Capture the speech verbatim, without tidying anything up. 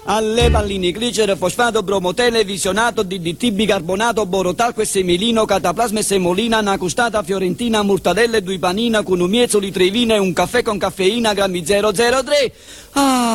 alle palline, glicere, fosfato, bromotele, visionato, D D T, bicarbonato, borotalco, semilino, cataplasma e semolina, una custata fiorentina, mortadelle, due panina, con un miezzo di trevina e un caffè con caffeina, grammi zero zero tre. Ah!